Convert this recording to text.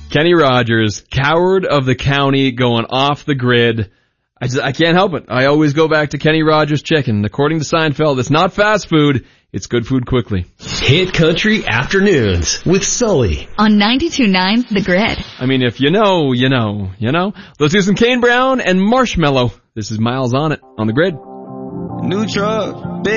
Kenny Rogers, coward of the county, going off the grid. I can't help it. I always go back to Kenny Rogers chicken. According to Seinfeld, it's not fast food. It's good food quickly. Hit Country Afternoons with Sully. On 92.9 The Grid. I mean, if you know, you know, you know. Let's do some Kane Brown and Marshmello. This is Miles on It on The Grid. New truck.